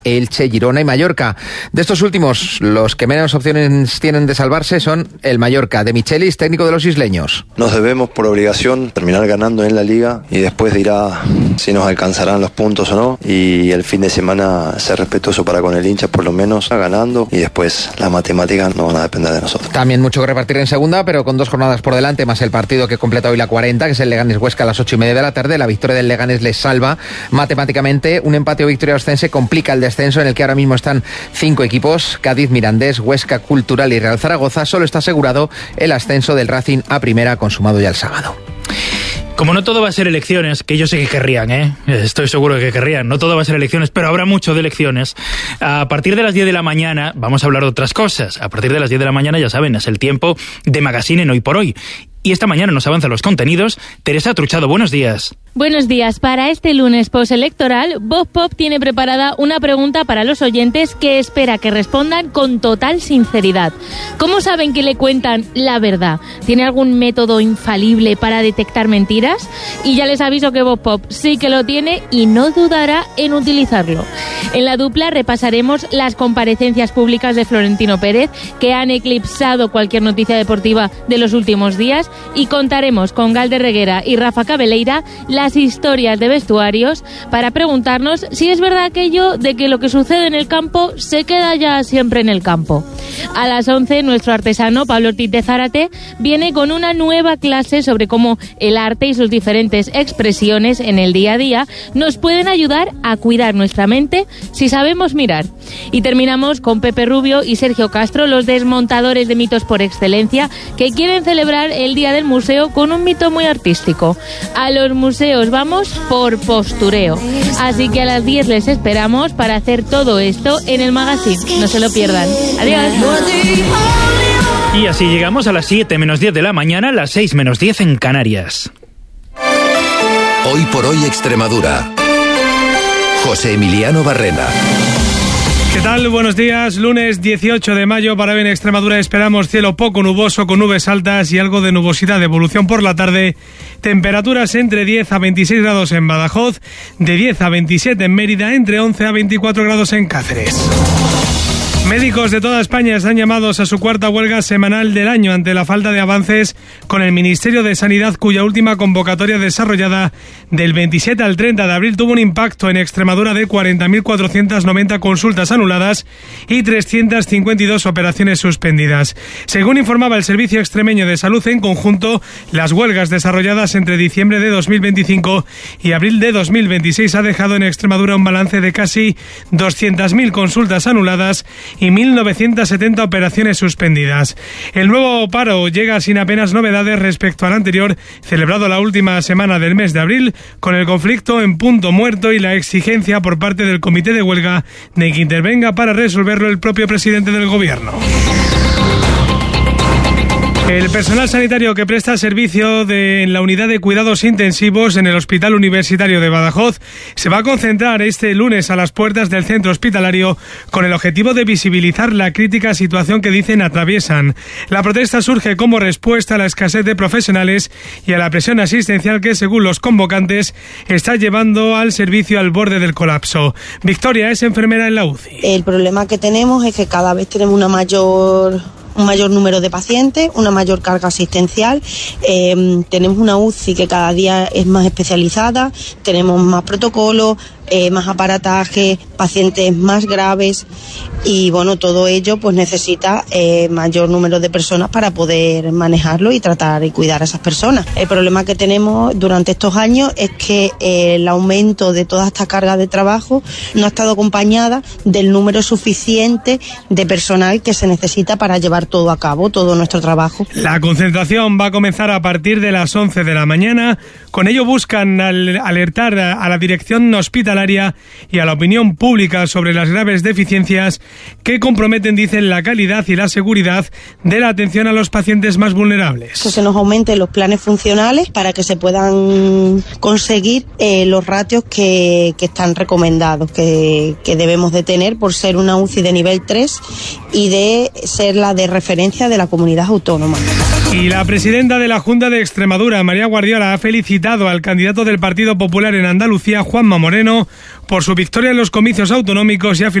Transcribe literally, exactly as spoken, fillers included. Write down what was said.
Elche, Girona y Mallorca. De estos últimos, los que menos opciones tienen de salvarse son el Mallorca, de Michelis, técnico de los isleños. Nos debemos por obligación terminar ganando en la Liga y después dirá si nos alcanzarán los puntos o no, y el fin de semana ser respetuoso para con el hincha, por lo menos ganando, y después las matemáticas no van a depender de nosotros. También mucho que repartir en segunda, pero con dos jornadas por delante, más el partido que completa hoy la cuarenta, que es el Leganés-Huesca a las ocho y media de la tarde. La victoria del Leganés les salva matemáticamente. Un empate o victoria ostense complica el descenso, en el que ahora mismo están cinco equipos: Cádiz, Mirandés, Huesca, Cultural y Real Zaragoza. Solo está asegurado el ascenso del Racing a primera, consumado ya el sábado. Como no todo va a ser elecciones, que yo sé que querrían, ¿eh? Estoy seguro de que querrían, no todo va a ser elecciones, pero habrá mucho de elecciones. A partir de las diez de la mañana vamos a hablar de otras cosas. A partir de las diez de la mañana, ya saben, es el tiempo de Magazine en Hoy por Hoy. Y esta mañana nos avanzan los contenidos. Teresa Truchado, buenos días. Buenos días. Para este lunes postelectoral, Voz Pop tiene preparada una pregunta para los oyentes que espera que respondan con total sinceridad. ¿Cómo saben que le cuentan la verdad? ¿Tiene algún método infalible para detectar mentiras? Y ya les aviso que Voz Pop sí que lo tiene y no dudará en utilizarlo. En la dupla repasaremos las comparecencias públicas de Florentino Pérez, que han eclipsado cualquier noticia deportiva de los últimos días, y contaremos con Galder Reguera y Rafa Cabeleira las historias de vestuarios para preguntarnos si es verdad aquello de que lo que sucede en el campo se queda ya siempre en el campo. A las once, nuestro artesano Pablo Ortiz de Zárate viene con una nueva clase sobre cómo el arte y sus diferentes expresiones en el día a día nos pueden ayudar a cuidar nuestra mente si sabemos mirar. Y terminamos con Pepe Rubio y Sergio Castro, los desmontadores de mitos por excelencia, que quieren celebrar el Día del Museo con un mito muy artístico. A los museos vamos por postureo. Así que a las diez les esperamos para hacer todo esto en el Magazine. No se lo pierdan. Adiós. Y así llegamos a las siete menos diez de la mañana, las seis menos diez en Canarias. Hoy por Hoy Extremadura. José Emiliano Barrena. ¿Qué tal? Buenos días. Lunes dieciocho de mayo. Para hoy en Extremadura esperamos cielo poco nuboso con nubes altas y algo de nubosidad de evolución por la tarde. Temperaturas entre diez a veintiséis grados en Badajoz, de diez a veintisiete en Mérida, entre once a veinticuatro grados en Cáceres. Médicos de toda España están llamados a su cuarta huelga semanal del año ante la falta de avances con el Ministerio de Sanidad, cuya última convocatoria desarrollada del veintisiete al treinta de abril tuvo un impacto en Extremadura de cuarenta mil cuatrocientas noventa consultas anuladas y trescientas cincuenta y dos operaciones suspendidas. Según informaba el Servicio Extremeño de Salud, en conjunto, las huelgas desarrolladas entre diciembre de dos mil veinticinco y abril de dos mil veintiséis ha dejado en Extremadura un balance de casi doscientas mil consultas anuladas y mil novecientas setenta operaciones suspendidas. El nuevo paro llega sin apenas novedades respecto al anterior, celebrado la última semana del mes de abril, con el conflicto en punto muerto y la exigencia por parte del comité de huelga de que intervenga para resolverlo el propio presidente del gobierno. El personal sanitario que presta servicio de, en la unidad de cuidados intensivos en el Hospital Universitario de Badajoz se va a concentrar este lunes a las puertas del centro hospitalario con el objetivo de visibilizar la crítica situación que dicen atraviesan. La protesta surge como respuesta a la escasez de profesionales y a la presión asistencial que, según los convocantes, está llevando al servicio al borde del colapso. Victoria es enfermera en la U C I. El problema que tenemos es que cada vez tenemos una mayor... un mayor número de pacientes, una mayor carga asistencial, eh, tenemos una U C I que cada día es más especializada, tenemos más protocolos, eh, más aparataje, pacientes más graves y bueno, todo ello pues necesita eh, mayor número de personas para poder manejarlo y tratar y cuidar a esas personas. El problema que tenemos durante estos años es que eh, el aumento de toda esta carga de trabajo no ha estado acompañada del número suficiente de personal que se necesita para llevar todo a cabo, todo nuestro trabajo. La concentración va a comenzar a partir de las once de la mañana. Con ello buscan al alertar a la dirección hospitalaria y a la opinión pública sobre las graves deficiencias que comprometen, dicen, la calidad y la seguridad de la atención a los pacientes más vulnerables. Que se nos aumenten los planes funcionales para que se puedan conseguir eh, los ratios que, que están recomendados, que, que debemos de tener por ser una U C I de nivel tres y de ser la de referencia de la comunidad autónoma. Y la presidenta de la Junta de Extremadura, María Guardiola, ha felicitado al candidato del Partido Popular en Andalucía, Juanma Moreno, por su victoria en los comicios autonómicos y ha